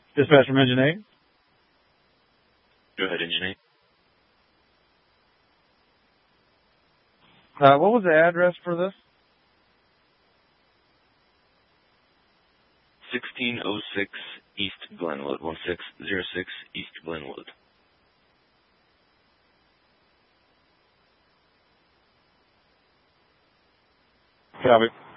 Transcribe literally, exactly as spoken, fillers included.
Dispatch from Engine eight. Go ahead, Engine eight. Uh, what was the address for this? sixteen oh six East Glenwood, one six zero six East Glenwood. Copy.